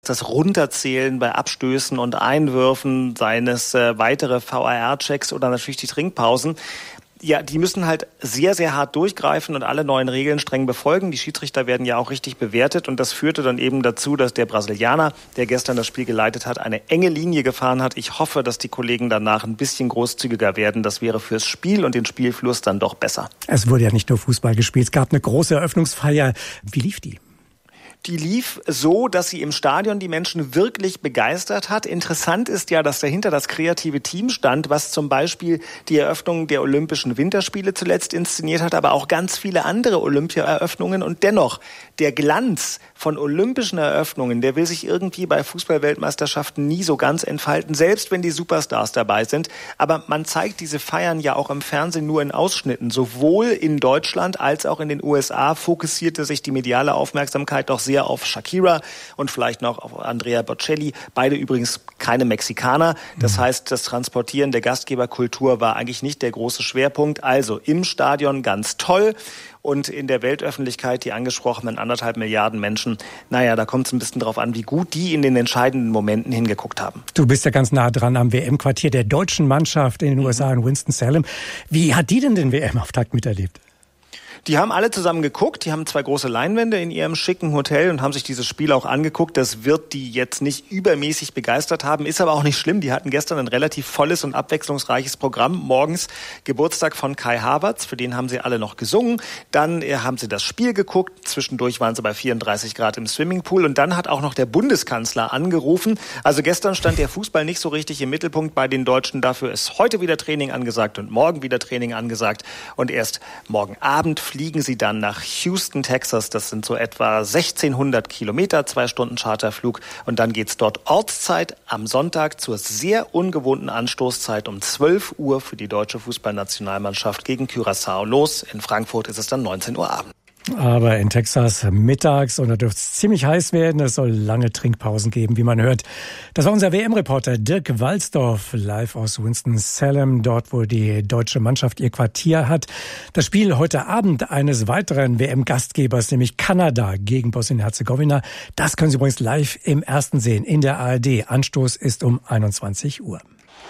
das Runterzählen bei Abstößen und Einwürfen, seien es weitere VAR-Checks oder natürlich die Trinkpausen. Ja, die müssen halt sehr, sehr hart durchgreifen und alle neuen Regeln streng befolgen. Die Schiedsrichter werden ja auch richtig bewertet und das führte dann eben dazu, dass der Brasilianer, der gestern das Spiel geleitet hat, eine enge Linie gefahren hat. Ich hoffe, dass die Kollegen danach ein bisschen großzügiger werden. Das wäre fürs Spiel und den Spielfluss dann doch besser. Es wurde ja nicht nur Fußball gespielt, es gab eine große Eröffnungsfeier. Wie lief die? Die lief so, dass sie im Stadion die Menschen wirklich begeistert hat. Interessant ist ja, dass dahinter das kreative Team stand, was zum Beispiel die Eröffnung der Olympischen Winterspiele zuletzt inszeniert hat, aber auch ganz viele andere Olympia-Eröffnungen. Und dennoch, der Glanz von olympischen Eröffnungen, der will sich irgendwie bei Fußball-Weltmeisterschaften nie so ganz entfalten, selbst wenn die Superstars dabei sind. Aber man zeigt diese Feiern ja auch im Fernsehen nur in Ausschnitten. Sowohl in Deutschland als auch in den USA fokussierte sich die mediale Aufmerksamkeit doch sehr auf Shakira und vielleicht noch auf Andrea Bocelli. Beide übrigens keine Mexikaner. Das heißt, das Transportieren der Gastgeberkultur war eigentlich nicht der große Schwerpunkt. Also im Stadion ganz toll. Und in der Weltöffentlichkeit die angesprochenen 1,5 Milliarden Menschen, naja, da kommt es ein bisschen drauf an, wie gut die in den entscheidenden Momenten hingeguckt haben. Du bist ja ganz nah dran am WM-Quartier der deutschen Mannschaft in den USA in Winston-Salem. Wie hat die denn den WM-Auftakt miterlebt? Die haben alle zusammen geguckt, die haben 2 große Leinwände in ihrem schicken Hotel und haben sich dieses Spiel auch angeguckt. Das wird die jetzt nicht übermäßig begeistert haben, ist aber auch nicht schlimm. Die hatten gestern ein relativ volles und abwechslungsreiches Programm. Morgens Geburtstag von Kai Havertz, für den haben sie alle noch gesungen. Dann haben sie das Spiel geguckt, zwischendurch waren sie bei 34 Grad im Swimmingpool und dann hat auch noch der Bundeskanzler angerufen. Also gestern stand der Fußball nicht so richtig im Mittelpunkt bei den Deutschen. Dafür ist heute wieder Training angesagt und morgen wieder Training angesagt. Und erst morgen Abend fliegen sie dann nach Houston, Texas. Das sind so etwa 1600 Kilometer, 2 Stunden Charterflug. Und dann geht's dort Ortszeit am Sonntag zur sehr ungewohnten Anstoßzeit um 12 Uhr für die deutsche Fußballnationalmannschaft gegen Curaçao los. In Frankfurt ist es dann 19 Uhr Abend. Aber in Texas mittags und da dürfte es ziemlich heiß werden. Es soll lange Trinkpausen geben, wie man hört. Das war unser WM-Reporter Dirk Walsdorf, live aus Winston-Salem, dort wo die deutsche Mannschaft ihr Quartier hat. Das Spiel heute Abend eines weiteren WM-Gastgebers, nämlich Kanada gegen Bosnien-Herzegowina. Das können Sie übrigens live im Ersten sehen in der ARD. Anstoß ist um 21 Uhr.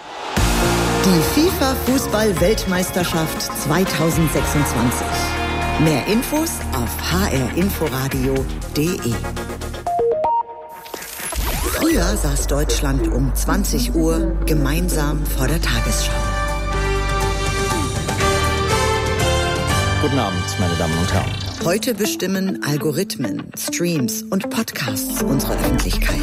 Die FIFA-Fußball-Weltmeisterschaft 2026. Mehr Infos auf hrinforadio.de. Früher saß Deutschland um 20 Uhr gemeinsam vor der Tagesschau. Guten Abend, meine Damen und Herren. Heute bestimmen Algorithmen, Streams und Podcasts unsere Öffentlichkeit.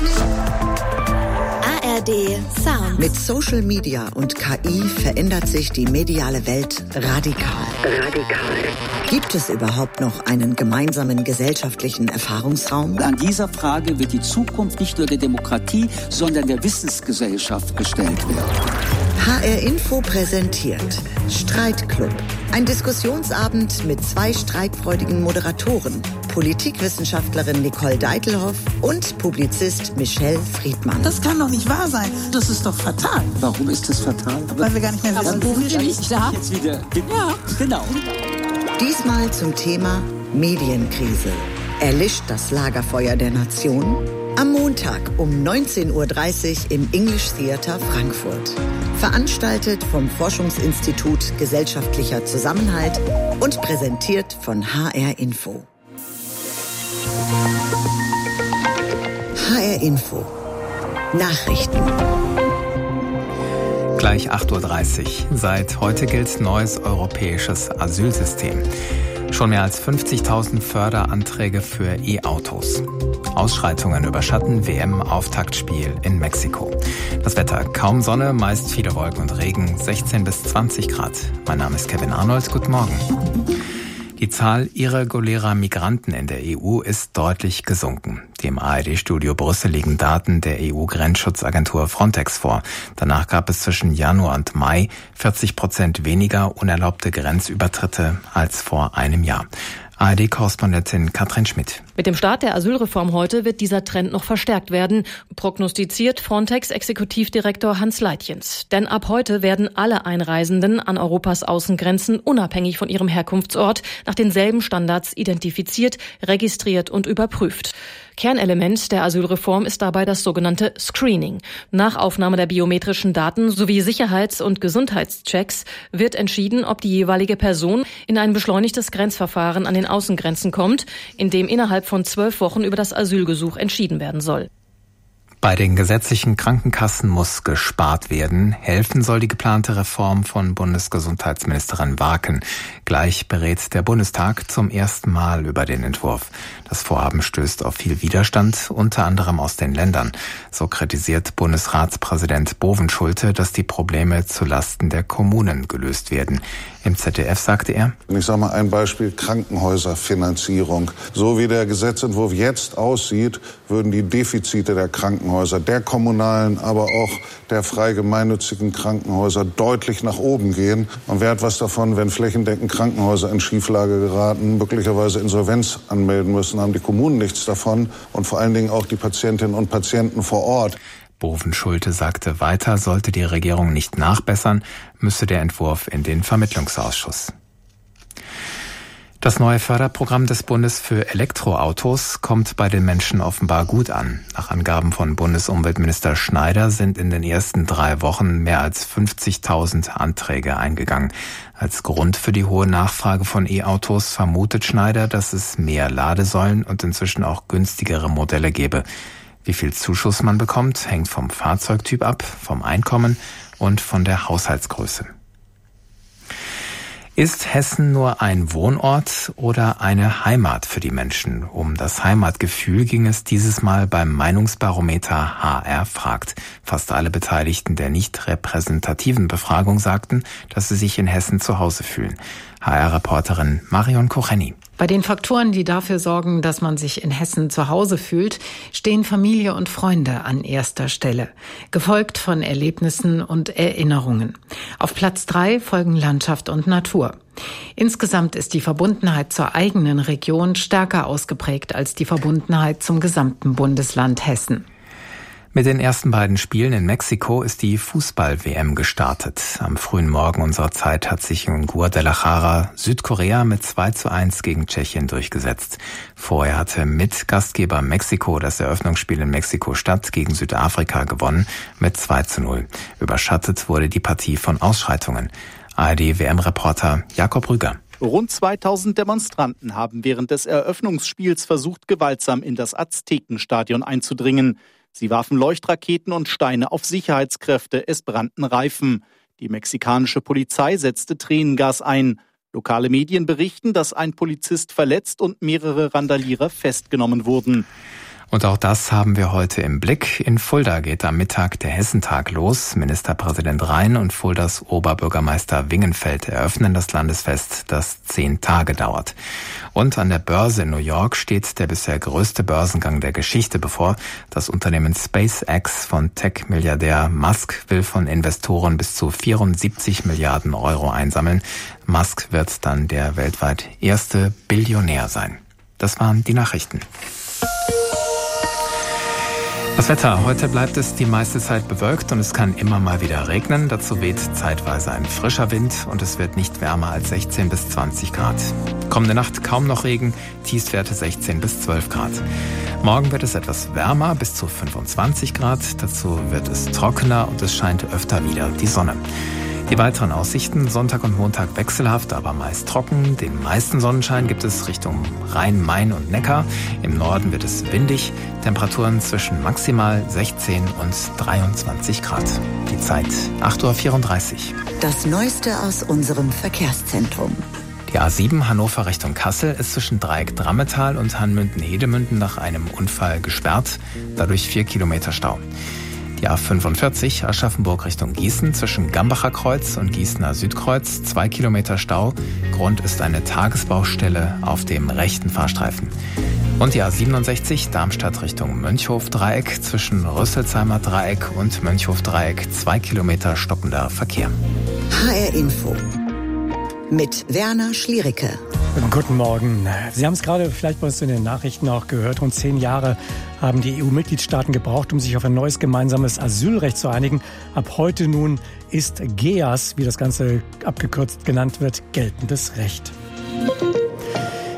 ARD Sound. Mit Social Media und KI verändert sich die mediale Welt radikal. Gibt es überhaupt noch einen gemeinsamen gesellschaftlichen Erfahrungsraum? An dieser Frage wird die Zukunft nicht nur der Demokratie, sondern der Wissensgesellschaft gestellt werden. HR Info präsentiert Streitclub. Ein Diskussionsabend mit 2 streitfreudigen Moderatoren. Politikwissenschaftlerin Nicole Deitelhoff und Publizist Michelle Friedmann. Das kann doch nicht wahr sein. Das ist doch fatal. Warum ist das fatal? Weil wir gar nicht mehr wissen, wo wir nicht da. Jetzt wieder. Ja, genau. Diesmal zum Thema Medienkrise. Erlischt das Lagerfeuer der Nation? Am Montag um 19.30 Uhr im English Theater Frankfurt. Veranstaltet vom Forschungsinstitut Gesellschaftlicher Zusammenhalt und präsentiert von HR Info. HR Info. Nachrichten. Gleich 8.30 Uhr. Seit heute gilt neues europäisches Asylsystem. Schon mehr als 50.000 Förderanträge für E-Autos. Ausschreitungen überschatten WM-Auftaktspiel in Mexiko. Das Wetter: kaum Sonne, meist viele Wolken und Regen, 16 bis 20 Grad. Mein Name ist Kevin Arnold, guten Morgen. Die Zahl irregulärer Migranten in der EU ist deutlich gesunken. Dem ARD-Studio Brüssel liegen Daten der EU-Grenzschutzagentur Frontex vor. Danach gab es zwischen Januar und Mai 40% weniger unerlaubte Grenzübertritte als vor einem Jahr. ARD-Korrespondentin Katrin Schmidt. Mit dem Start der Asylreform heute wird dieser Trend noch verstärkt werden, prognostiziert Frontex-Exekutivdirektor Hans Leitjens. Denn ab heute werden alle Einreisenden an Europas Außengrenzen unabhängig von ihrem Herkunftsort nach denselben Standards identifiziert, registriert und überprüft. Kernelement der Asylreform ist dabei das sogenannte Screening. Nach Aufnahme der biometrischen Daten sowie Sicherheits- und Gesundheitschecks wird entschieden, ob die jeweilige Person in ein beschleunigtes Grenzverfahren an den Außengrenzen kommt, in dem innerhalb von 12 Wochen über das Asylgesuch entschieden werden soll. Bei den gesetzlichen Krankenkassen muss gespart werden. Helfen soll die geplante Reform von Bundesgesundheitsministerin Warken. Gleich berät der Bundestag zum ersten Mal über den Entwurf. Das Vorhaben stößt auf viel Widerstand, unter anderem aus den Ländern. So kritisiert Bundesratspräsident Bovenschulte, dass die Probleme zulasten der Kommunen gelöst werden. Im ZDF sagte er: Ich sage mal ein Beispiel: Krankenhäuserfinanzierung. So wie der Gesetzentwurf jetzt aussieht, würden die Defizite der Krankenhäuser, der kommunalen, aber auch der frei gemeinnützigen Krankenhäuser deutlich nach oben gehen. Und wer hat was davon, wenn flächendeckend Krankenhäuser in Schieflage geraten, möglicherweise Insolvenz anmelden müssen, haben die Kommunen nichts davon und vor allen Dingen auch die Patientinnen und Patienten vor Ort. Bovenschulte sagte weiter, sollte die Regierung nicht nachbessern, müsse der Entwurf in den Vermittlungsausschuss. Das neue Förderprogramm des Bundes für Elektroautos kommt bei den Menschen offenbar gut an. Nach Angaben von Bundesumweltminister Schneider sind in den ersten 3 Wochen mehr als 50.000 Anträge eingegangen. Als Grund für die hohe Nachfrage von E-Autos vermutet Schneider, dass es mehr Ladesäulen und inzwischen auch günstigere Modelle gebe. Wie viel Zuschuss man bekommt, hängt vom Fahrzeugtyp ab, vom Einkommen und von der Haushaltsgröße. Ist Hessen nur ein Wohnort oder eine Heimat für die Menschen? Um das Heimatgefühl ging es dieses Mal beim Meinungsbarometer HR fragt. Fast alle Beteiligten der nicht repräsentativen Befragung sagten, dass sie sich in Hessen zu Hause fühlen. HR-Reporterin Marion Kocheni. Bei den Faktoren, die dafür sorgen, dass man sich in Hessen zu Hause fühlt, stehen Familie und Freunde an erster Stelle, gefolgt von Erlebnissen und Erinnerungen. Auf Platz 3 folgen Landschaft und Natur. Insgesamt ist die Verbundenheit zur eigenen Region stärker ausgeprägt als die Verbundenheit zum gesamten Bundesland Hessen. Mit den ersten beiden Spielen in Mexiko ist die Fußball-WM gestartet. Am frühen Morgen unserer Zeit hat sich in Guadalajara Südkorea mit 2:1 gegen Tschechien durchgesetzt. Vorher hatte Mitgastgeber Mexiko das Eröffnungsspiel in Mexiko-Stadt gegen Südafrika gewonnen mit 2:0. Überschattet wurde die Partie von Ausschreitungen. ARD-WM-Reporter Jakob Rüger. Rund 2000 Demonstranten haben während des Eröffnungsspiels versucht, gewaltsam in das Aztekenstadion einzudringen. Sie warfen Leuchtraketen und Steine auf Sicherheitskräfte, es brannten Reifen. Die mexikanische Polizei setzte Tränengas ein. Lokale Medien berichten, dass ein Polizist verletzt und mehrere Randalierer festgenommen wurden. Und auch das haben wir heute im Blick. In Fulda geht am Mittag der Hessentag los. Ministerpräsident Rhein und Fuldas Oberbürgermeister Wingenfeld eröffnen das Landesfest, das 10 Tage dauert. Und an der Börse in New York steht der bisher größte Börsengang der Geschichte bevor. Das Unternehmen SpaceX von Tech-Milliardär Musk will von Investoren bis zu 74 Milliarden Euro einsammeln. Musk wird dann der weltweit erste Billionär sein. Das waren die Nachrichten. Das Wetter. Heute bleibt es die meiste Zeit bewölkt und es kann immer mal wieder regnen. Dazu weht zeitweise ein frischer Wind und es wird nicht wärmer als 16 bis 20 Grad. Kommende Nacht kaum noch Regen, Tiefstwerte 16 bis 12 Grad. Morgen wird es etwas wärmer, bis zu 25 Grad. Dazu wird es trockener und es scheint öfter wieder die Sonne. Die weiteren Aussichten: Sonntag und Montag wechselhaft, aber meist trocken. Den meisten Sonnenschein gibt es Richtung Rhein, Main und Neckar. Im Norden wird es windig. Temperaturen zwischen maximal 16 und 23 Grad. Die Zeit 8:34 Uhr. Das Neueste aus unserem Verkehrszentrum. Die A7 Hannover Richtung Kassel ist zwischen Dreieck Drammetal und Hanmünden-Hedemünden nach einem Unfall gesperrt. Dadurch 4 Kilometer Stau. Die A45 Aschaffenburg Richtung Gießen zwischen Gambacher Kreuz und Gießener Südkreuz 2 Kilometer Stau. Grund ist eine Tagesbaustelle auf dem rechten Fahrstreifen. Und die A67 Darmstadt Richtung Mönchhof-Dreieck zwischen Rüsselsheimer Dreieck und Mönchhof-Dreieck 2 Kilometer stockender Verkehr. HR Info mit Werner Schliericke. Guten Morgen. Sie haben es gerade vielleicht bei uns in den Nachrichten auch gehört. Rund 10 Jahre haben die EU-Mitgliedstaaten gebraucht, um sich auf ein neues gemeinsames Asylrecht zu einigen. Ab heute nun ist GEAS, wie das Ganze abgekürzt genannt wird, geltendes Recht.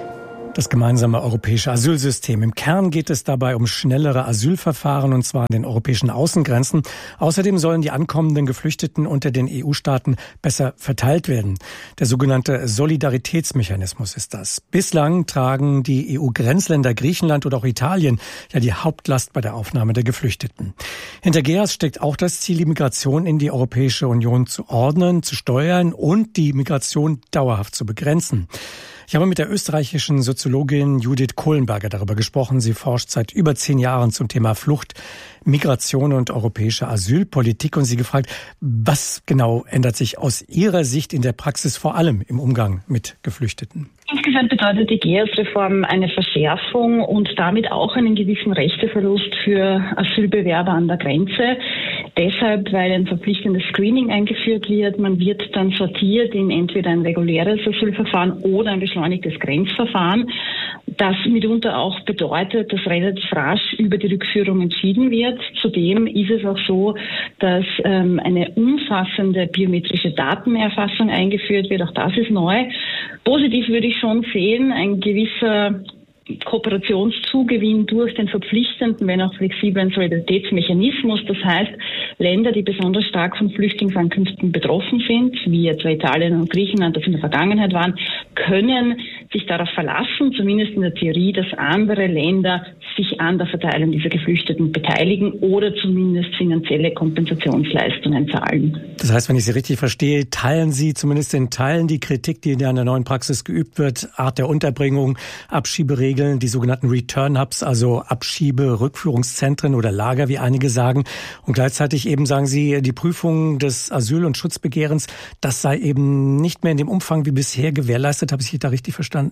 Das gemeinsame europäische Asylsystem. Im Kern geht es dabei um schnellere Asylverfahren, und zwar an den europäischen Außengrenzen. Außerdem sollen die ankommenden Geflüchteten unter den EU-Staaten besser verteilt werden. Der sogenannte Solidaritätsmechanismus ist das. Bislang tragen die EU-Grenzländer Griechenland oder auch Italien ja die Hauptlast bei der Aufnahme der Geflüchteten. Hinter GEAS steckt auch das Ziel, die Migration in die Europäische Union zu ordnen, zu steuern und die Migration dauerhaft zu begrenzen. Ich habe mit der österreichischen Soziologin Judith Kohlenberger darüber gesprochen. Sie forscht seit über 10 Jahren zum Thema Flucht, Migration und europäische Asylpolitik und sie gefragt, was genau ändert sich aus ihrer Sicht in der Praxis, vor allem im Umgang mit Geflüchteten? Insgesamt bedeutet die GEAS-Reform eine Verschärfung und damit auch einen gewissen Rechteverlust für Asylbewerber an der Grenze. Deshalb, weil ein verpflichtendes Screening eingeführt wird. Man wird dann sortiert in entweder ein reguläres Asylverfahren oder ein beschleunigtes Grenzverfahren. Das mitunter auch bedeutet, dass relativ rasch über die Rückführung entschieden wird. Zudem ist es auch so, dass eine umfassende biometrische Datenerfassung eingeführt wird. Auch das ist neu. Positiv würde ich schon sehen, ein gewisser Kooperationszugewinn durch den verpflichtenden, wenn auch flexiblen Solidaritätsmechanismus. Das heißt, Länder, die besonders stark von Flüchtlingsankünften betroffen sind, wie etwa Italien und Griechenland das in der Vergangenheit waren, können sich darauf verlassen, zumindest in der Theorie, dass andere Länder sich an der Verteilung dieser Geflüchteten beteiligen oder zumindest finanzielle Kompensationsleistungen zahlen. Das heißt, wenn ich Sie richtig verstehe, teilen Sie zumindest in Teilen die Kritik, die in der neuen Praxis geübt wird, Art der Unterbringung, Abschieberegeln, die sogenannten Return Hubs, also Abschiebe-Rückführungszentren oder Lager, wie einige sagen. Und gleichzeitig eben sagen Sie, die Prüfung des Asyl- und Schutzbegehrens, das sei eben nicht mehr in dem Umfang wie bisher gewährleistet. Habe ich Sie da richtig verstanden?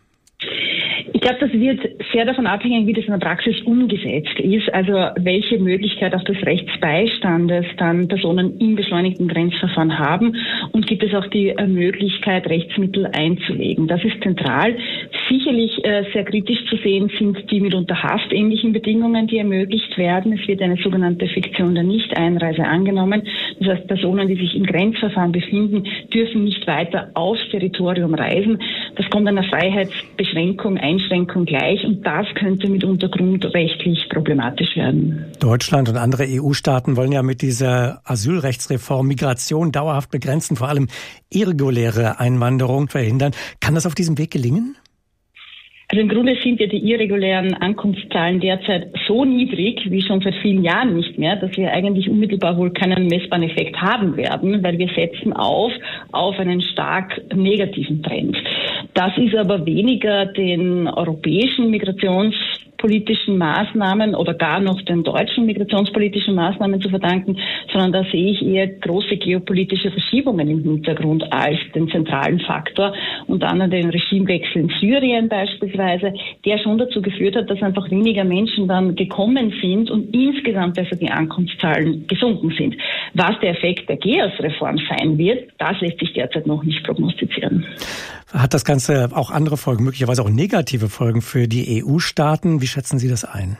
Ich glaube, das wird sehr davon abhängen, wie das in der Praxis umgesetzt ist. Also welche Möglichkeit auch des Rechtsbeistandes dann Personen im beschleunigten Grenzverfahren haben und gibt es auch die Möglichkeit, Rechtsmittel einzulegen. Das ist zentral. Sicherlich sehr kritisch zu sehen sind die mitunter haftähnlichen Bedingungen, die ermöglicht werden. Es wird eine sogenannte Fiktion der Nichteinreise angenommen. Das heißt, Personen, die sich im Grenzverfahren befinden, dürfen nicht weiter aufs Territorium reisen. Das kommt einer Freiheitsbeschränkung, Einschränkung gleich und das könnte mitunter grundrechtlich problematisch werden. Deutschland und andere EU-Staaten wollen ja mit dieser Asylrechtsreform Migration dauerhaft begrenzen, vor allem irreguläre Einwanderung verhindern. Kann das auf diesem Weg gelingen? Also im Grunde sind ja die irregulären Ankunftszahlen derzeit so niedrig wie schon seit vielen Jahren nicht mehr, dass wir eigentlich unmittelbar wohl keinen messbaren Effekt haben werden, weil wir setzen auf einen stark negativen Trend. Das ist aber weniger den europäischen migrationspolitischen Maßnahmen oder gar noch den deutschen migrationspolitischen Maßnahmen zu verdanken, sondern da sehe ich eher große geopolitische Verschiebungen im Hintergrund als den zentralen Faktor. Und dann den Regimewechsel in Syrien beispielsweise, der schon dazu geführt hat, dass einfach weniger Menschen dann gekommen sind und insgesamt also die Ankunftszahlen gesunken sind. Was der Effekt der GEAS-Reform sein wird, das lässt sich derzeit noch nicht prognostizieren. Hat das Ganze auch andere Folgen, möglicherweise auch negative Folgen für die EU-Staaten? Wie schätzen Sie das ein?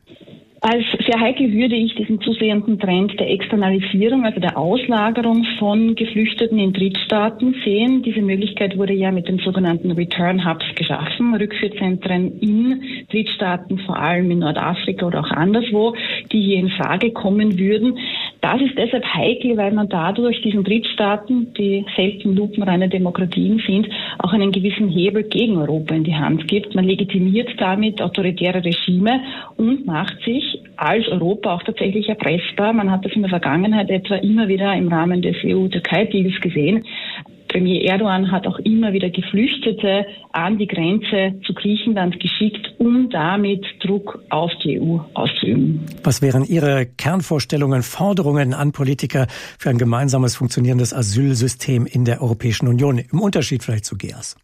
Als sehr heikel würde ich diesen zusehenden Trend der Externalisierung, also der Auslagerung von Geflüchteten in Drittstaaten sehen. Diese Möglichkeit wurde ja mit den sogenannten Return Hubs geschaffen, Rückführzentren in Drittstaaten, vor allem in Nordafrika oder auch anderswo, die hier in Frage kommen würden. Das ist deshalb heikel, weil man dadurch diesen Drittstaaten, die selten lupenreine Demokratien sind, auch einen gewissen Hebel gegen Europa in die Hand gibt. Man legitimiert damit autoritäre Regime und macht sich als Europa auch tatsächlich erpressbar. Man hat das in der Vergangenheit etwa immer wieder im Rahmen des EU-Türkei-Deals gesehen. Premier Erdogan hat auch immer wieder Geflüchtete an die Grenze zu Griechenland geschickt, um damit Druck auf die EU auszuüben. Was wären Ihre Kernvorstellungen, Forderungen an Politiker für ein gemeinsames funktionierendes Asylsystem in der Europäischen Union, im Unterschied vielleicht zu GEAS?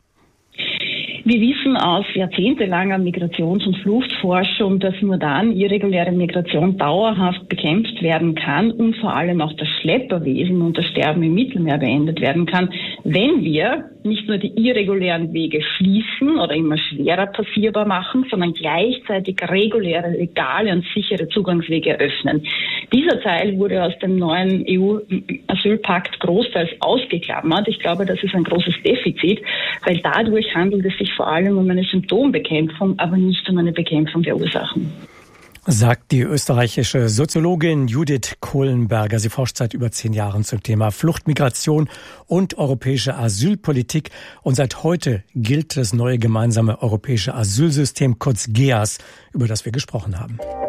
Wir wissen aus jahrzehntelanger Migrations- und Fluchtforschung, dass nur dann irreguläre Migration dauerhaft bekämpft werden kann und vor allem auch das Schlepperwesen und das Sterben im Mittelmeer beendet werden kann, wenn wir nicht nur die irregulären Wege schließen oder immer schwerer passierbar machen, sondern gleichzeitig reguläre, legale und sichere Zugangswege eröffnen. Dieser Teil wurde aus dem neuen EU-Asylpakt großteils ausgeklammert. Ich glaube, das ist ein großes Defizit, weil dadurch handelt es sich vor allem um eine Symptombekämpfung, aber nicht um eine Bekämpfung der Ursachen. Sagt die österreichische Soziologin Judith Kohlenberger. Sie forscht seit über 10 Jahren zum Thema Flucht, Migration und europäische Asylpolitik. Und seit heute gilt das neue gemeinsame europäische Asylsystem, kurz GEAS, über das wir gesprochen haben.